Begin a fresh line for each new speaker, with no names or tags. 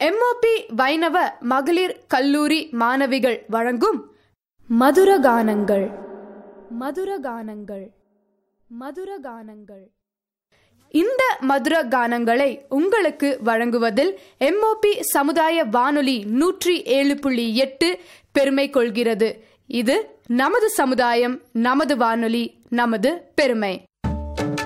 MOP வைணவ மகளிர் கல்லூரி மாணவிகள் வழங்கும் மதுரகானங்கள் மதுரகானங்கள் மதுரகானங்கள். இந்த மதுர கானங்களை உங்களுக்கு வழங்குவதில் எம்ஓபி சமுதாய வானொலி 107.8 பெருமை கொள்கிறது. இது நமது சமுதாயம், நமது வானொலி, நமது பெருமை.